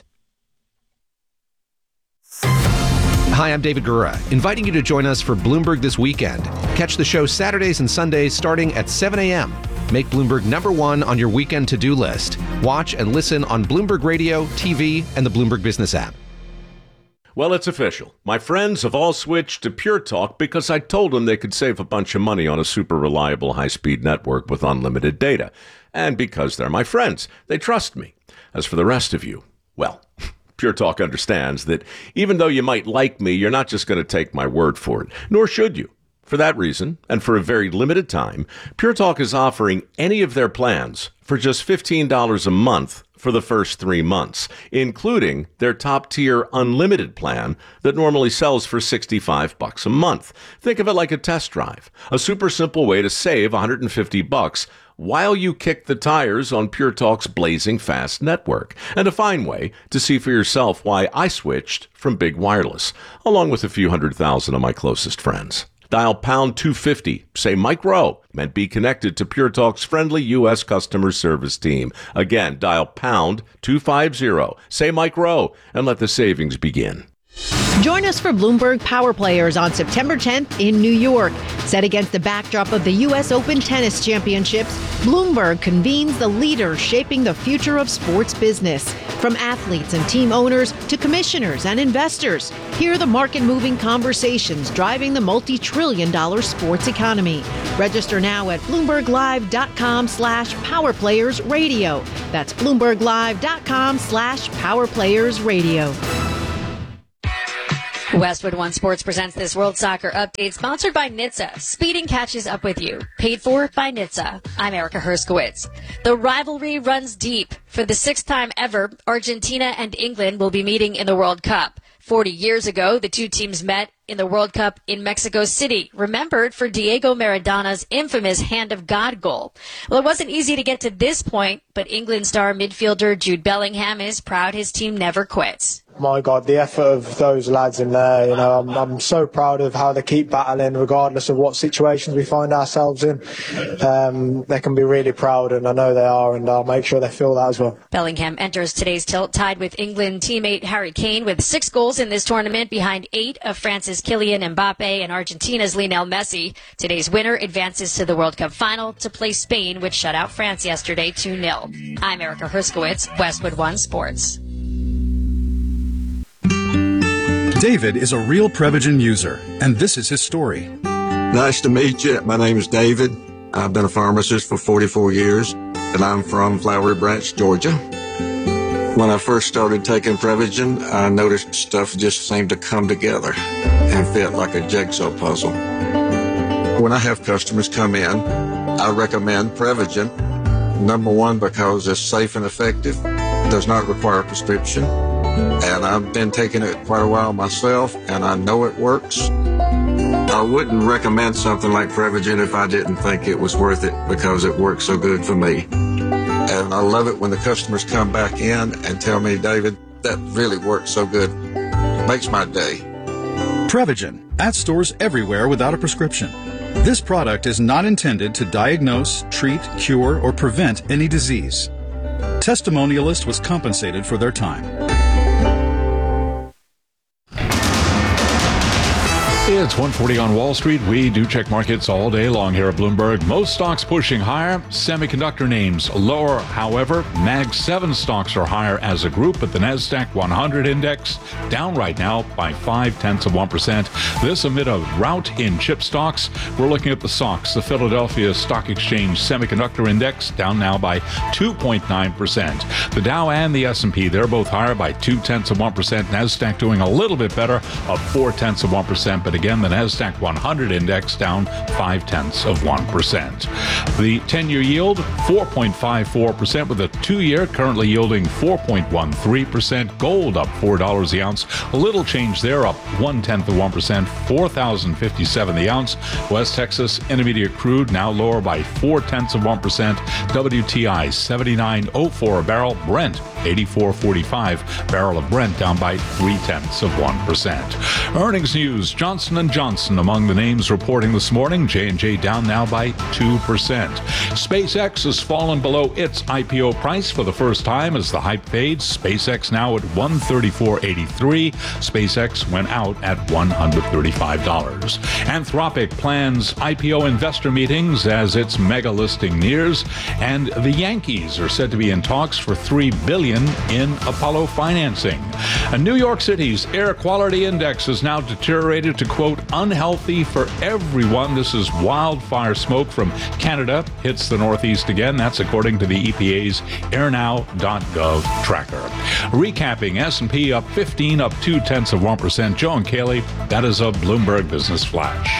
R: Hi, I'm David Gura, inviting you to join us for Bloomberg This Weekend. Catch the show Saturdays and Sundays starting at 7 a.m. Make Bloomberg #1 on your weekend to-do list. Watch and listen on Bloomberg Radio, TV, and the Bloomberg Business app.
S: Well, it's official. My friends have all switched to Pure Talk because I told them they could save a bunch of money on a super reliable high-speed network with unlimited data. And because they're my friends, they trust me. As for the rest of you, well, Pure Talk understands that even though you might like me, you're not just going to take my word for it, nor should you. For that reason, and for a very limited time, Pure Talk is offering any of their plans for just $15 a month for the first 3 months, including their top-tier unlimited plan that normally sells for $65 a month. Think of it like a test drive, a super simple way to save $150 while you kick the tires on Pure Talk's blazing fast network, and a fine way to see for yourself why I switched from Big Wireless, along with a few 100,000 of my closest friends. Dial pound 250, say Mike Rowe, and be connected to Pure Talk's friendly U.S. customer service team. Again, dial pound 250, say Mike Rowe, and let the savings begin.
T: Join us for Bloomberg Power Players on September 10th in New York. Set against the backdrop of the U.S. Open Tennis Championships, Bloomberg convenes the leaders shaping the future of sports business. From athletes and team owners to commissioners and investors, hear the market-moving conversations driving the multi-trillion-dollar sports economy. Register now at BloombergLive.com/PowerPlayersRadio. That's BloombergLive.com/PowerPlayersRadio.
U: Westwood One Sports presents this World Soccer Update, sponsored by NHTSA. Speeding catches up with you. Paid for by NHTSA. I'm Erica Herskowitz. The rivalry runs deep. For the 6th time ever, Argentina and England will be meeting in the World Cup. 40 years ago, the two teams met in the World Cup in Mexico City, remembered for Diego Maradona's infamous Hand of God goal. Well, it wasn't easy to get to this point, but England star midfielder Jude Bellingham is proud his team never quits.
V: My God, the effort of those lads in there, I'm so proud of how they keep battling regardless of what situations we find ourselves in. They can be really proud, and I know they are, and I'll make sure they feel that as well.
U: Bellingham enters today's tilt tied with England teammate Harry Kane with 6 goals in this tournament behind 8 of France's Kylian Mbappe and Argentina's Lionel Messi. Today's winner advances to the World Cup final to play Spain, which shut out France yesterday 2-0. I'm Erica Herskowitz, Westwood One Sports.
W: David is a real Prevagen user, and this is his story.
X: Nice to meet you. My name is David. I've been a pharmacist for 44 years, and I'm from Flowery Branch, Georgia. When I first started taking Prevagen, I noticed stuff just seemed to come together and fit like a jigsaw puzzle. When I have customers come in, I recommend Prevagen. Number one, because it's safe and effective, does not require a prescription. And I've been taking it quite a while myself, and I know it works. I wouldn't recommend something like Prevagen if I didn't think it was worth it, because it works so good for me. And I love it when the customers come back in and tell me, David, that really works so good. It makes my day.
W: Prevagen, at stores everywhere without a prescription. This product is not intended to diagnose, treat, cure, or prevent any disease. Testimonialist was compensated for their time.
I: It's 1:40 on Wall Street. We do check markets all day long here at Bloomberg. Most stocks pushing higher. Semiconductor names lower. However, Mag 7 stocks are higher as a group, but the NASDAQ 100 index down right now by 0.5%. This amid a rout in chip stocks. We're looking at the SOX, the Philadelphia Stock Exchange Semiconductor Index, down now by 2.9%. The Dow and the S&P, they're both higher by 0.2%. NASDAQ doing a little bit better, up 0.4%. But again, weekend. The NASDAQ 100 index down 0.5%. The 10-year yield, 4.54%, with a 2-year currently yielding 4.13%. Gold up $4 the ounce. A little change there, up 0.1%, $4,057 the ounce. West Texas Intermediate crude now lower by 0.4%. WTI 79.04 a barrel. Brent 84.45. Barrel of Brent down by 0.3%. Earnings news: Johnson & Johnson among the names reporting this morning. J&J down now by 2%. SpaceX has fallen below its IPO price for the first time as the hype fades. SpaceX now at $134.83. SpaceX went out at $135. Anthropic plans IPO investor meetings as its mega listing nears, and the Yankees are said to be in talks for $3 billion in Apollo financing. And New York City's air quality index has now deteriorated to, quote, unhealthy for everyone. This is wildfire smoke from Canada hits the Northeast again. That's according to the EPA's airnow.gov tracker. Recapping, S&P up 15, up 0.2%. Joe and Kaylee, that is a Bloomberg Business Flash.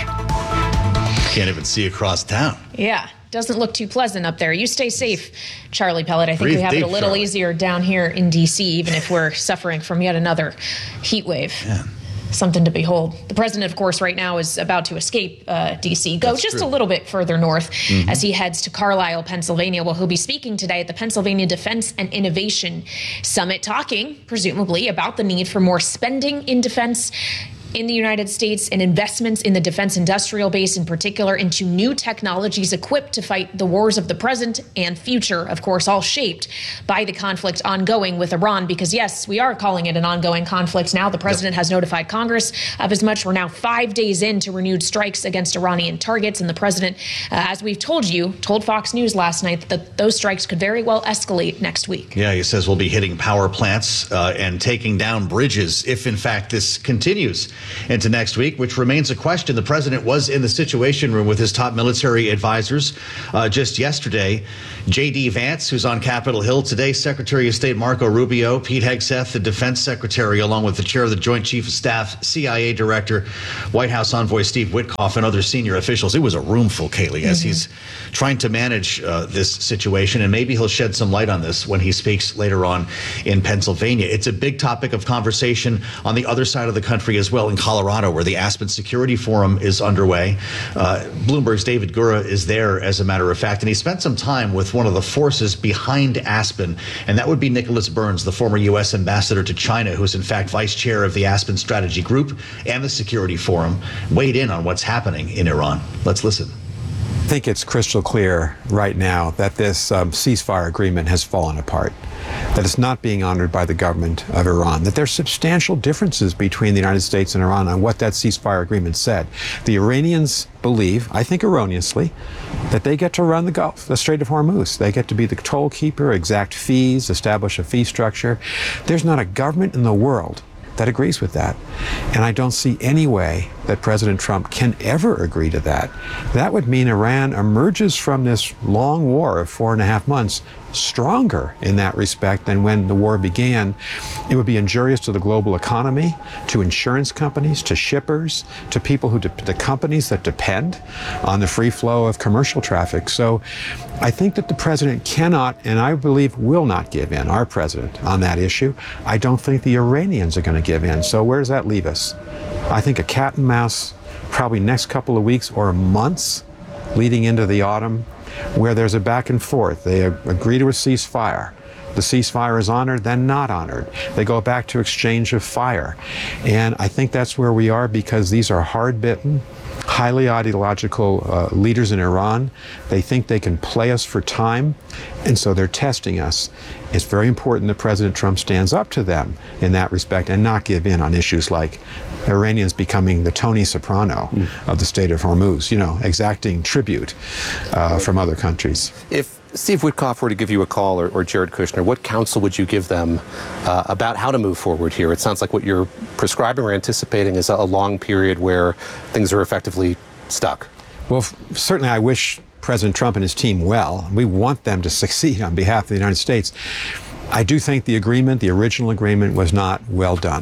G: Can't even see across town.
H: Yeah. Doesn't look too pleasant up there. You stay safe, Charlie Pellet. I think we have it a little easier down here in D.C., even if we're suffering from yet another heat wave. Yeah. Something to behold. The president, of course, right now is about to escape D.C., go just a little bit further north as he heads to Carlisle, Pennsylvania. Well, he'll be speaking today at the Pennsylvania Defense and Innovation Summit, talking, presumably, about the need for more spending in defense in the United States and investments in the defense industrial base, in particular into new technologies equipped to fight the wars of the present and future, of course, all shaped by the conflict ongoing with Iran. Because, yes, we are calling it an ongoing conflict now. The president has notified Congress of as much. We're now 5 days into renewed strikes against Iranian targets. And the president, as we've told you, told Fox News last night that those strikes could very well escalate next week.
G: Yeah, he says we'll be hitting power plants and taking down bridges if, in fact, this continues into next week, which remains a question. The president was in the Situation Room with his top military advisors just yesterday. J.D. Vance, who's on Capitol Hill today, Secretary of State Marco Rubio, Pete Hegseth, the defense secretary, along with the chair of the Joint Chief of Staff, CIA Director, White House envoy Steve Witkoff, and other senior officials. It was a room full, Kaylee, as he's trying to manage this situation, and maybe he'll shed some light on this when he speaks later on in Pennsylvania. It's a big topic of conversation on the other side of the country as well, in Colorado, where the Aspen Security Forum is underway. Bloomberg's David Gura is there, as a matter of fact, and he spent some time with one of the forces behind Aspen, and that would be Nicholas Burns, the former U.S. ambassador to China, who's in fact vice chair of the Aspen Strategy Group and the Security Forum, weighed in on what's happening in Iran. Let's listen.
B: I think it's crystal clear right now that this ceasefire agreement has fallen apart, that it's not being honored by the government of Iran, that there's substantial differences between the United States and Iran on what that ceasefire agreement said. The Iranians believe, I think erroneously, that they get to run the Gulf, the Strait of Hormuz. They get to be the toll keeper, exact fees, establish a fee structure. There's not a government in the world that agrees with that. And I don't see any way that President Trump can ever agree to that. That would mean Iran emerges from this long war of 4.5 months stronger in that respect than when the war began. It would be injurious to the global economy, to insurance companies, to shippers, to people who, the companies that depend on the free flow of commercial traffic. So I think that the president cannot, and I believe will not give in, our president, on that issue. I don't think the Iranians are going to give in. So where does that leave us? I think a cat and mouse, probably next couple of weeks or months leading into the autumn, where there's a back and forth. They agree to a ceasefire. The ceasefire is honored, then not honored. They go back to exchange of fire. And I think that's where we are, because these are hard-bitten, highly ideological leaders in Iran. They think they can play us for time, and so they're testing us. It's very important that President Trump stands up to them in that respect and not give in on issues like Iranians becoming the Tony Soprano of the Strait of Hormuz, exacting tribute from other countries.
C: If Steve Witkoff were to give you a call, or Jared Kushner, what counsel would you give them about how to move forward here? It sounds like what you're prescribing or anticipating is a long period where things are effectively stuck.
B: Well, certainly I wish President Trump and his team well. We want them to succeed on behalf of the United States. I do think the agreement, the original agreement, was not well done.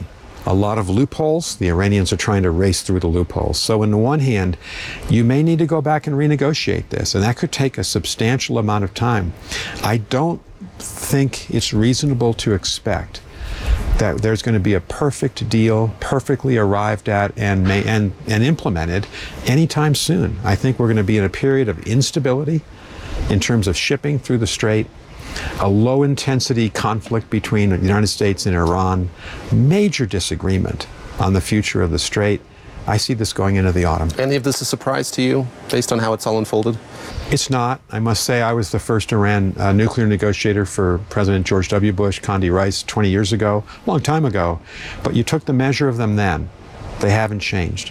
B: a lot of loopholes. The Iranians are trying to race through the loopholes. So on the one hand, you may need to go back and renegotiate this, and that could take a substantial amount of time. I don't think it's reasonable to expect that there's going to be a perfect deal, perfectly arrived at and implemented anytime soon. I think we're going to be in a period of instability in terms of shipping through the Strait, a low-intensity conflict between the United States and Iran, major disagreement on the future of the Strait. I see this going into the autumn.
C: Any of this a surprise to you, based on how it's all unfolded?
B: It's not. I must say I was the first Iran nuclear negotiator for President George W. Bush, Condi Rice, 20 years ago, a long time ago. But you took the measure of them then. They haven't changed.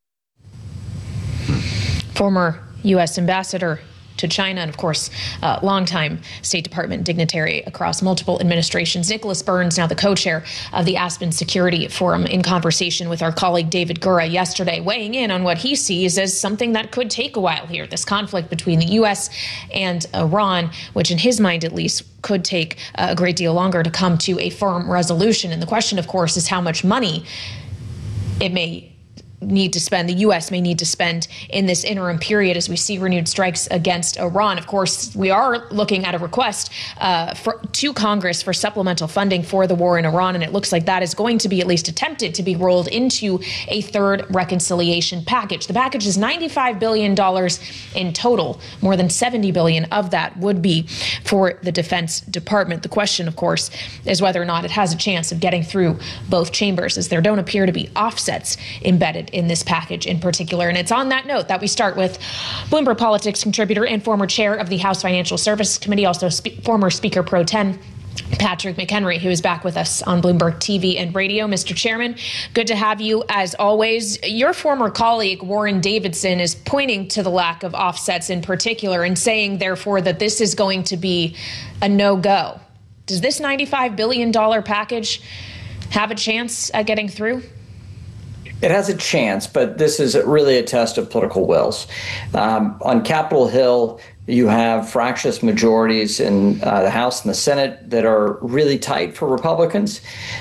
H: Former U.S. Ambassador to China, and of course, longtime State Department dignitary across multiple administrations, Nicholas Burns, now the co-chair of the Aspen Security Forum, in conversation with our colleague David Gura yesterday, weighing in on what he sees as something that could take a while here, this conflict between the U.S. and Iran, which in his mind at least could take a great deal longer to come to a firm resolution. And the question, of course, is how much money it may need to spend, the U.S. may need to spend in this interim period as we see renewed strikes against Iran. Of course, we are looking at a request to Congress for supplemental funding for the war in Iran, and it looks like that is going to be at least attempted to be rolled into a third reconciliation package. The package is $95 billion in total. More than $70 billion of that would be for the Defense Department. The question, of course, is whether or not it has a chance of getting through both chambers, as there don't appear to be offsets embedded in this package in particular. And it's on that note that we start with Bloomberg Politics contributor and former chair of the House Financial Services Committee, also former Speaker Pro Tem, Patrick McHenry, who is back with us on Bloomberg TV and radio. Mr. Chairman, good to have you as always. Your former colleague, Warren Davidson, is pointing to the lack of offsets in particular and saying, therefore, that this is going to be a no-go. Does this $95 billion package have a chance at getting through?
D: It has a chance, but this is really a test of political wills. On Capitol Hill, you have fractious majorities in the House and the Senate that are really tight for Republicans.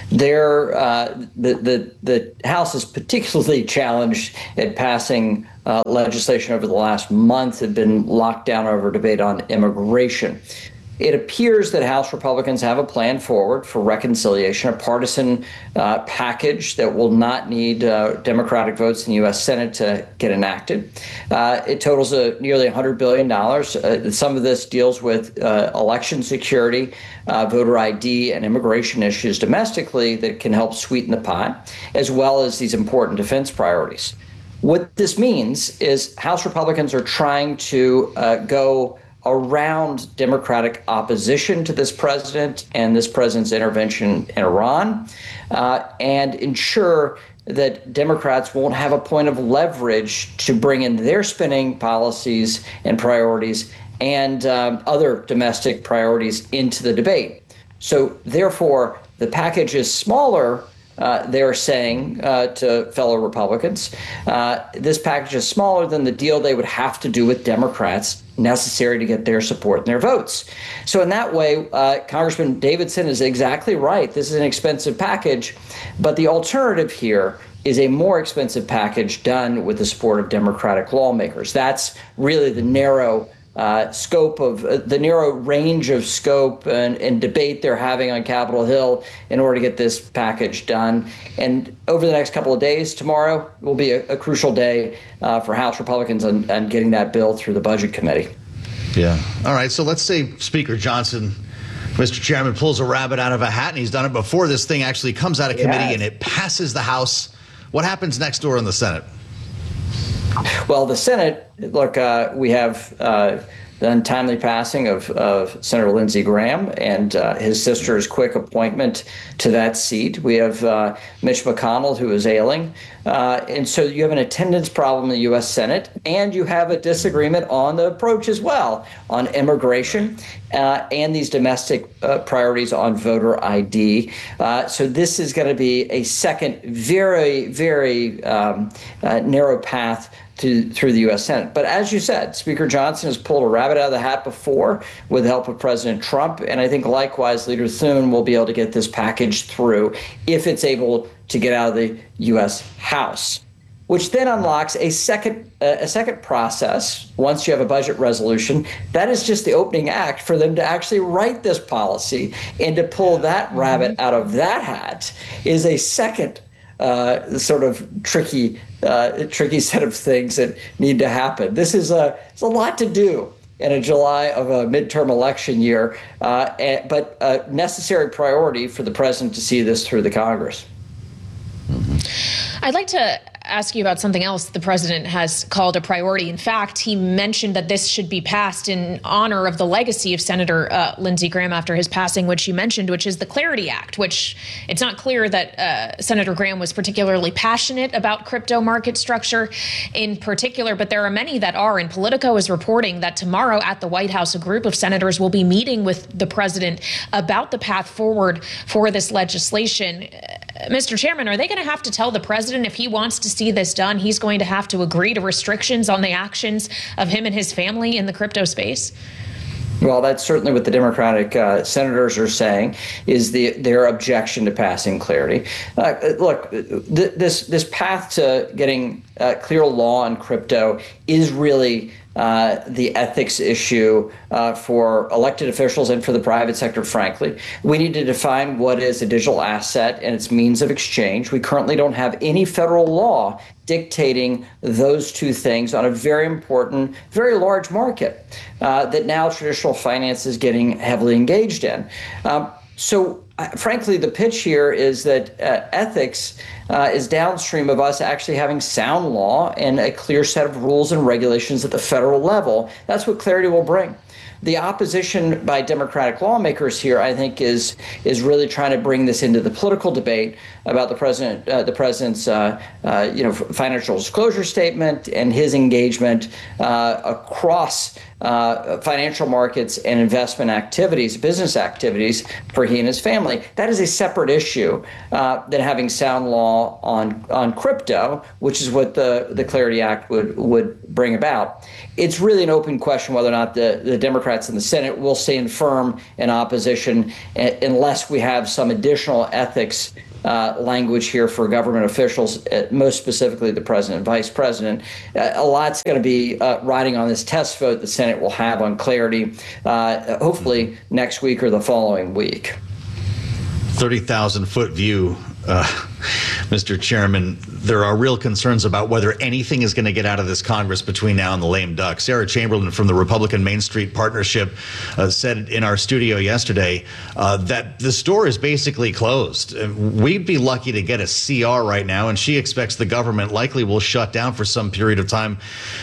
D: The House is particularly challenged at passing legislation over the last month, had been locked down over debate on immigration. It appears that House Republicans have a plan forward for reconciliation, a partisan package that will not need Democratic votes in the U.S. Senate to get enacted. It totals nearly $100 billion. Some of this deals with election security, voter ID, and immigration issues domestically that can help sweeten the pot, as well as these important defense priorities. What this means is House Republicans are trying to go around Democratic opposition to this president and this president's intervention in Iran, and ensure that Democrats won't have a point of leverage to bring in their spending policies and priorities and other domestic priorities into the debate. So therefore, the package is smaller, they're saying to fellow Republicans. This package is smaller than the deal they would have to do with Democrats necessary to get their support and their votes. So in that way, Congressman Davidson is exactly right. This is an expensive package, but the alternative here is a more expensive package done with the support of Democratic lawmakers. That's really the narrow scope of the narrow range of scope and debate they're having on Capitol Hill in order to get this package done. And over the next couple of days, tomorrow will be a crucial day for House Republicans on getting that bill through the Budget Committee.
G: Yeah. All right. So let's say Speaker Johnson, Mr. Chairman, pulls a rabbit out of a hat, and he's done it before this thing actually comes out of committee and it passes the House. What happens next door in the Senate?
D: Well, the Senate, look, we have the untimely passing of Senator Lindsey Graham and his sister's quick appointment to that seat. We have Mitch McConnell, who is ailing. And so you have an attendance problem in the U.S. Senate, and you have a disagreement on the approach as well, on immigration and these domestic priorities on voter ID. So this is going to be a second very, very narrow path through the U.S. Senate. But as you said, Speaker Johnson has pulled a rabbit out of the hat before with the help of President Trump. And I think likewise, Leader Thune will be able to get this package through if it's able to get out of the U.S. House, which then unlocks a second process. Once you have a budget resolution, that is just the opening act for them to actually write this policy, and to pull that rabbit out of that hat is a second sort of tricky set of things that need to happen. This is it's a lot to do in a July of a midterm election year, but a necessary priority for the president to see this through the Congress.
H: I'd like to ask you about something else the president has called a priority. In fact, he mentioned that this should be passed in honor of the legacy of Senator Lindsey Graham after his passing, which you mentioned, which is the Clarity Act, which it's not clear that Senator Graham was particularly passionate about crypto market structure in particular, but there are many that are. And Politico is reporting that tomorrow at the White House, a group of senators will be meeting with the president about the path forward for this legislation. Mr. Chairman, are they going to have to tell the president if he wants to see this done, he's going to have to agree to restrictions on the actions of him and his family in the crypto space?
D: Well, that's certainly what the Democratic senators are saying, is their objection to passing Clarity. Look, this path to getting clear law on crypto is really the ethics issue for elected officials and for the private sector, frankly. We need to define what is a digital asset and its means of exchange. We currently don't have any federal law dictating those two things on a very important, very large market that now traditional finance is getting heavily engaged in. Frankly, the pitch here is that ethics is downstream of us actually having sound law and a clear set of rules and regulations at the federal level. That's what Clarity will bring. The opposition by Democratic lawmakers here, I think, is really trying to bring this into the political debate about the president's financial disclosure statement and his engagement across financial markets and investment activities, business activities for he and his family. That is a separate issue than having sound law on crypto, which is what the Clarity Act would bring about. It's really an open question whether or not the Democrats in the Senate will stand firm in opposition unless we have some additional ethics language here for government officials, most specifically the president and vice president. A lot's going to be riding on this test vote the Senate will have on Clarity, hopefully next week or the following week.
G: 30,000-foot view, Mr. Chairman. There are real concerns about whether anything is going to get out of this Congress between now and the lame duck. Sarah Chamberlain from the Republican Main Street Partnership said in our studio yesterday that the store is basically closed. We'd be lucky to get a CR right now, and she expects the government likely will shut down for some period of time